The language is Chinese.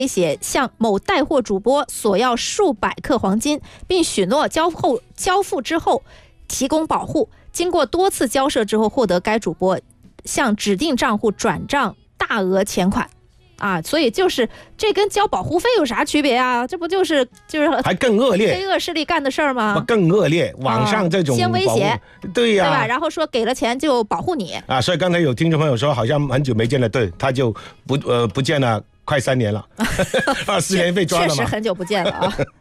威胁向某带货主播索要数百克黄金，并许诺交付之后提供保护。经过多次交涉之后，获得该主播向指定账户转账大额钱款。所以就是这跟交保护费有啥区别啊？这不就是还更恶劣， 黑恶势力干的事儿吗？ 更恶劣，网上这种先威胁， 对呀， 对吧？然后说给了钱就保护你所以刚才有听众朋友说，好像很久没见了，对，他就不见了，快3年了，24年被抓了嘛， 确实很久不见了啊。